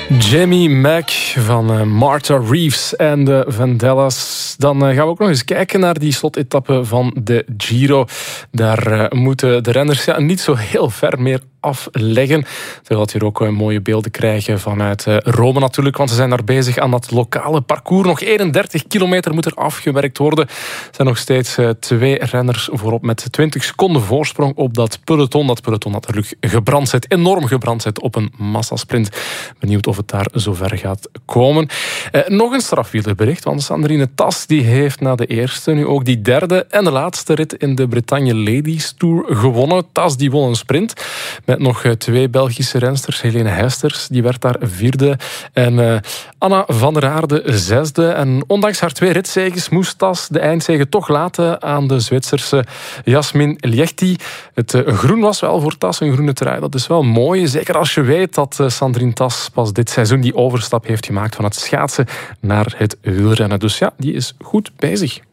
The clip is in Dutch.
Jamie Mack van Martha Reeves en de Vandellas. Dan gaan we ook nog eens kijken naar die slotetappe van de Giro. Daar moeten de renners niet zo heel ver meer afleggen. Terwijl we hier ook mooie beelden krijgen vanuit Rome natuurlijk, want ze zijn daar bezig aan dat lokale parcours. Nog 31 kilometer moet er afgewerkt worden. Er zijn nog steeds 2 renners voorop met 20 seconden voorsprong op dat peloton. Dat peloton dat gebrand zit, enorm gebrand zit op een massasprint. Benieuwd of het daar zover gaat komen. Nog een strafwielerbericht, want Sandrine Tas die heeft na de eerste nu ook die derde en de laatste rit in de Bretagne Ladies Tour gewonnen. Tas die won een sprint met nog 2 Belgische rensters. Helene Heisters, die werd daar 4e. En Anna van der Aarde 6e. En ondanks haar 2 ritzeges moest Tas de eindzege toch laten aan de Zwitserse Jasmin Liechti. Het groen was wel voor Tas een groene trui. Dat is wel mooi. Zeker als je weet dat Sandrine Tas pas dit seizoen die overstap heeft gemaakt van het schaatsen naar het wielrennen. Dus ja, die is goed bezig.